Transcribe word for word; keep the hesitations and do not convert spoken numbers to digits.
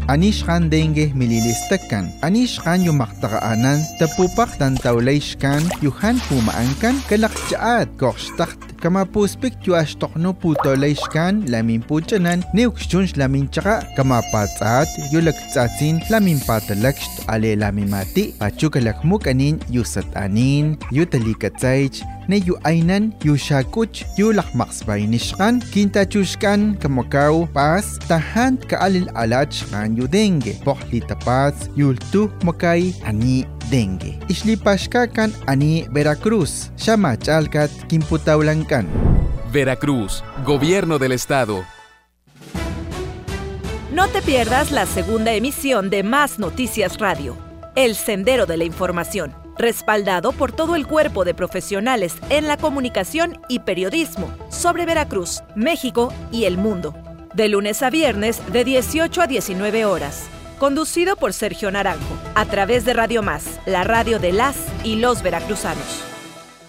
anishkan dengue mililistakan, anishkan yumaktaqaanan, tapupak tantawlayshkan, yuhan pumaankan, kalakchaat, korshtakt, kamapuspik yuashtokno putolayshkan, lamin puchanan, neukshunsh lamin chaka, kamapatsat, yulaktsatsin, lamin patalakst, ale lamimati, pachukalakmukanin, yusatanin, yutalikatsaych, ne yu ainan yu shakuch yu lakmaksbay nishkan kintachushkan kamakaw pas tahan kaalil alach kan yu dengue pokli tapas yultu makay ani dengue islipashka kan ani Veracruz shama chalkat kimputawlankan. Veracruz, Gobierno del Estado. No te pierdas la segunda emisión de Más Noticias Radio, El Sendero de la Información, respaldado por todo el cuerpo de profesionales en la comunicación y periodismo sobre Veracruz, México y el mundo. De lunes a viernes de dieciocho a diecinueve horas. Conducido por Sergio Naranjo, a través de Radio Más, la radio de las y los veracruzanos.